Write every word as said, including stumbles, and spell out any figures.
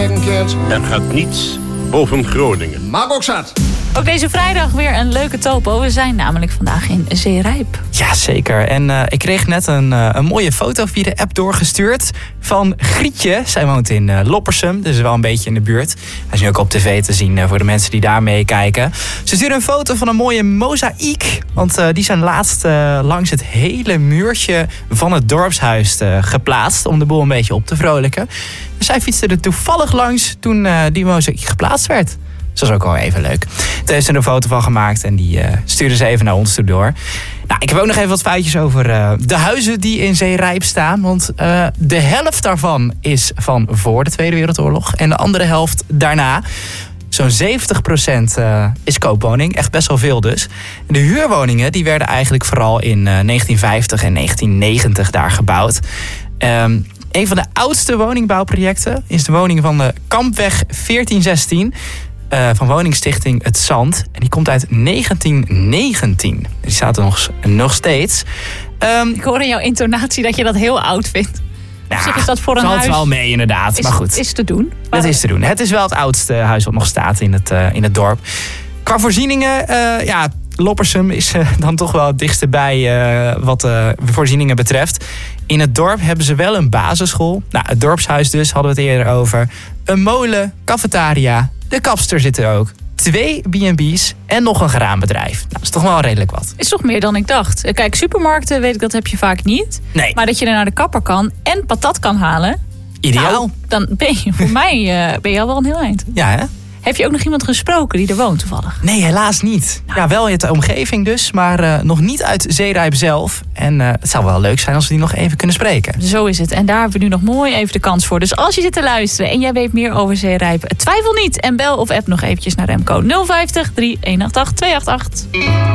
Er gaat niets boven Groningen. Maak ook zat. Ook deze vrijdag weer een leuke topo. We zijn namelijk vandaag in Zeerijp. Ja, zeker. En uh, ik kreeg net een, uh, een mooie foto via de app doorgestuurd van Grietje. Zij woont in uh, Loppersum, dus wel een beetje in de buurt. Hij is nu ook op tv te zien uh, voor de mensen die daar meekijken. Ze stuurde een foto van een mooie mozaïek. Want uh, die zijn laatst uh, langs het hele muurtje van het dorpshuis uh, geplaatst. Om de boel een beetje op te vrolijken. Dus zij fietste er toevallig langs toen uh, die mozaïek geplaatst werd. Dus dat is ook wel even leuk. Toen heeft ze er een foto van gemaakt en die uh, stuurde ze even naar ons toe door. Nou, ik heb ook nog even wat feitjes over uh, de huizen die in Zeerijp staan. Want uh, de helft daarvan is van voor de Tweede Wereldoorlog en de andere helft daarna. Zo'n zeventig procent uh, is koopwoning, echt best wel veel dus. En de huurwoningen die werden eigenlijk vooral in uh, negentien vijftig en negentien negentig daar gebouwd. Um, een van de oudste woningbouwprojecten is de woning van de Kampweg veertien zestien... Uh, van woningstichting Het Zand. En die komt uit negentien negentien. Die staat er nog, nog steeds. Um, Ik hoor in jouw intonatie dat je dat heel oud vindt. Ja, dus is dat voor een valt huis wel mee inderdaad, is, maar goed. Is te doen. Het is te doen. Het is wel het oudste huis wat nog staat in het, uh, in het dorp. Qua voorzieningen, uh, ja, Loppersum is uh, dan toch wel het dichtste bij uh, wat uh, voorzieningen betreft. In het dorp hebben ze wel een basisschool. Nou, het dorpshuis dus, hadden we het eerder over. Een molen, cafetaria, de kapster zit er ook. Twee B en B's en nog een graanbedrijf. Nou, dat is toch wel redelijk wat. Is toch meer dan ik dacht. Kijk, supermarkten, weet ik, dat heb je vaak niet. Nee. Maar dat je er naar de kapper kan en patat kan halen. Ideaal. Nou, dan ben je voor mij uh, ben je al wel een heel eind. Ja, hè? Heb je ook nog iemand gesproken die er woont toevallig? Nee, helaas niet. Ja, wel in de omgeving dus, maar uh, nog niet uit Zeerijp zelf. En uh, het zou wel leuk zijn als we die nog even kunnen spreken. Zo is het. En daar hebben we nu nog mooi even de kans voor. Dus als je zit te luisteren en jij weet meer over Zeerijp, twijfel niet en bel of app nog eventjes naar Remco nul vijftig, drie een acht acht, twee acht acht.